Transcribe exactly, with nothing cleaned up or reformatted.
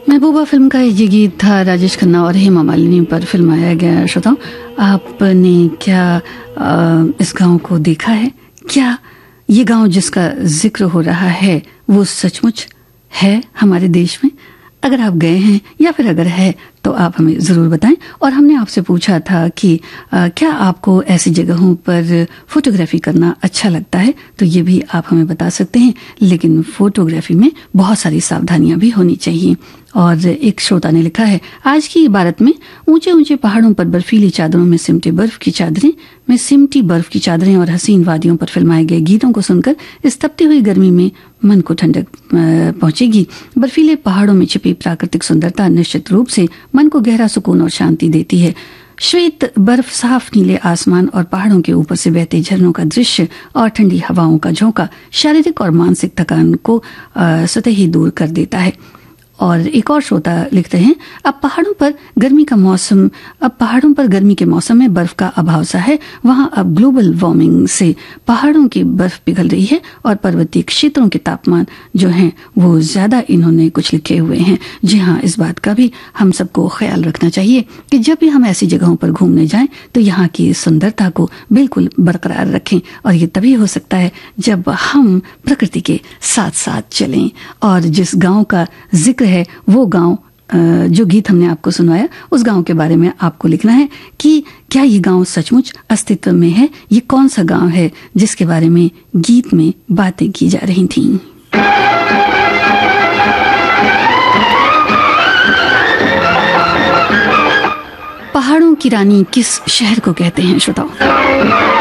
महबूबा film का ये गीत था राजेश खन्ना और हेमा मालिनी पर फिल्माया गया। श्रोताओं, आपने क्या आ, इस गांव को देखा है? क्या ये गांव जिसका जिक्र हो रहा है वो सचमुच है हमारे देश में? अगर आप गए हैं या फिर अगर है तो आप हमें ज़रूर बताएं। और हमने आपसे पूछा था कि आ, क्या आपको ऐसी जगहों पर फोटोग्राफी करना अच्छा लगता है, तो ये भी आप हमें बता सकते हैं। लेकिन फोटोग्राफी में बहुत सारी सावधानियां भी होनी चाहिए। और एक श्रोता ने लिखा है, आज की इबारत में ऊंचे ऊंचे पहाड़ों पर बर्फीली चादरों में सिमटे बर्फ की चादरें में सिमटी बर्फ की चादरें और हसीन वादियों पर फिल्माए गए गीतों को सुनकर इस तपती हुई गर्मी में मन को ठंडक पहुंचेगी। बर्फीले पहाड़ों में छिपी प्राकृतिक सुंदरता निश्चित रूप से मन को गहरा सुकून और शांति देती है। श्वेत बर्फ, साफ नीले आसमान और पहाड़ों के ऊपर से बहते झरनों का दृश्य और ठंडी हवाओं का झोंका शारीरिक और मानसिक थकान को स्वतः ही दूर कर देता है। और एक और श्रोता लिखते हैं, अब पहाड़ों पर गर्मी का मौसम अब पहाड़ों पर गर्मी के मौसम में बर्फ का अभाव सा है। वहां अब ग्लोबल वार्मिंग से पहाड़ों की बर्फ पिघल रही है और पर्वतीय क्षेत्रों के तापमान जो हैं वो ज्यादा इन्होंने कुछ लिखे हुए हैं। जी हाँ, इस बात का भी हम सबको ख्याल रखना चाहिए कि जब भी हम ऐसी जगहों पर घूमने जाएं तो यहाँ की सुंदरता को बिल्कुल बरकरार रखें। और ये तभी हो सकता है जब हम प्रकृति के साथ साथ चलें। और जिस गांव का जिक्र है वो गांव, जो गीत हमने आपको सुनाया, उस गांव के बारे में आपको लिखना है कि क्या ये गांव सचमुच अस्तित्व में है। ये कौन सा गांव है जिसके बारे में गीत में बातें की जा रही थीं। पहाड़ों की रानी किस शहर को कहते हैं श्रोताओं?